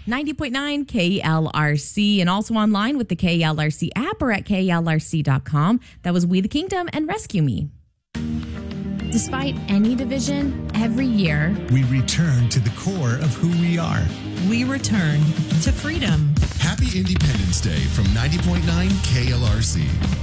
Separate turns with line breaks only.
90.9 KLRC, and also online with the KLRC app or at KLRC.com. That was We the Kingdom and Rescue Me. Despite any division, every year,
we return to the core of who we are.
We return to freedom.
Happy Independence Day from 90.9 KLRC.